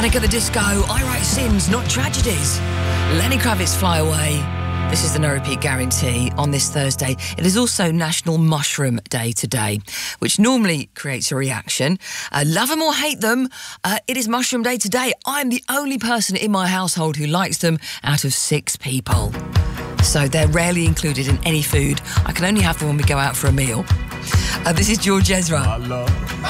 Panic at the Disco, I write sins, not tragedies. Lenny Kravitz, Fly Away. This is the No Repeat Guarantee on this Thursday. It is also National Mushroom Day today, which normally creates a reaction. Love them or hate them, it is Mushroom Day today. I'm the only person in my household who likes them out of 6 people. So they're rarely included in any food. I can only have them when we go out for a meal. This is George Ezra.